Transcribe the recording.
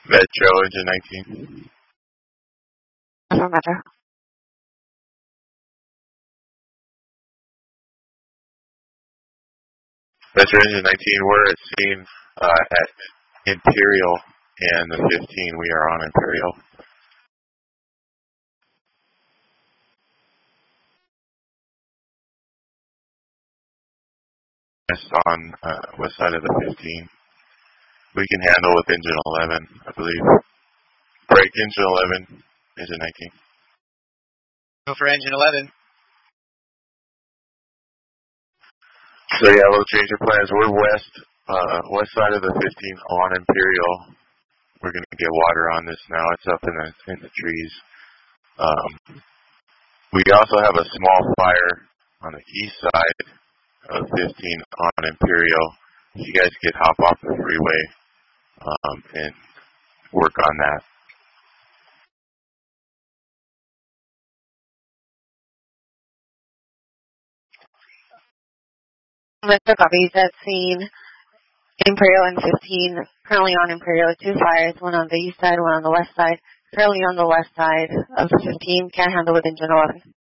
Metro, engine 19. Metro. Metro, engine 19, we're at scene at Imperial and the 15. We are on Imperial. On west side of the 15. We can handle with engine 11, I believe. Break engine 11, engine 19. Go for engine 11. So yeah, we'll change our plans. We're west side of the 15 on Imperial. We're going to get water on this now. It's up in the trees. We also have a small fire on the east side of 15 on Imperial. If you guys could hop off the freeway and work on that. Mr. Copies at scene. Imperial and 15. Currently on Imperial, 2 fires. One on the east side, one on the west side. Currently on the west side of 15. Can't handle with engine 11.